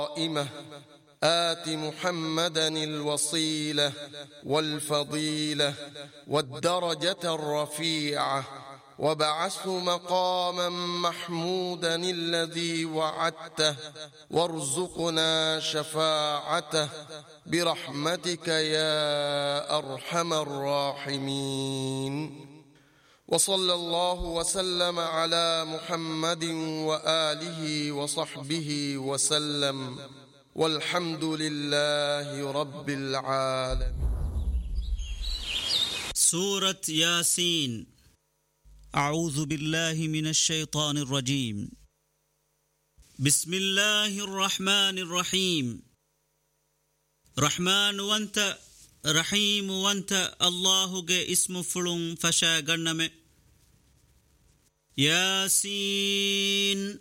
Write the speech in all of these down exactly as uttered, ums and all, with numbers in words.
قائمة آت محمدا الوصيلة والفضيلة والدرجة الرفيعة وابعثه مقاما محمودا الذي وعدته وارزقنا شفاعته برحمتك يا أرحم الراحمين. وصلى الله وسلم على محمد وآله وصحبه وسلم والحمد لله رب العالمين. سورة ياسين. أعوذ بالله من الشيطان الرجيم. بسم الله الرحمن الرحيم. رحمن وانت رحيم وانت الله جاء اسم فلون فشا غنم. ياسين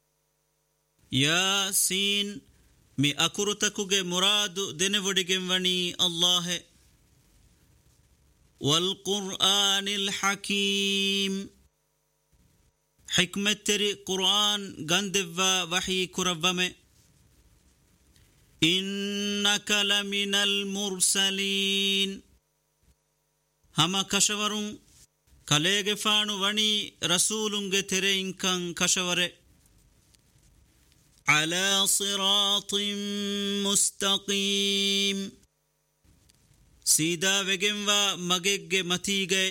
ياسين مي أكرتكوغ مراد دنودغن وني الله. والقرآن الحكيم حكمة تري قرآن غندوا وحي كربم. إنك لمن المرسلين هما كشورون كاليغ فانو وني رسولونغ ترين كان كشور. على صراط مستقيم سيدا وگنوا مگگ متيگه.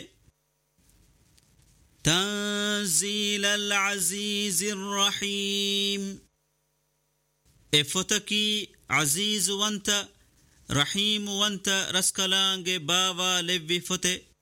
تنزيل العزيز الرحيم افتكي عزيز وانت رحيم وانت رسكلانگ باوا لوي فته.